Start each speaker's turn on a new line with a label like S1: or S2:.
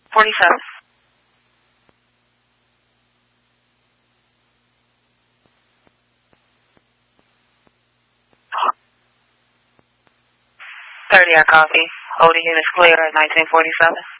S1: 47. I copy. Older units clear at 1947.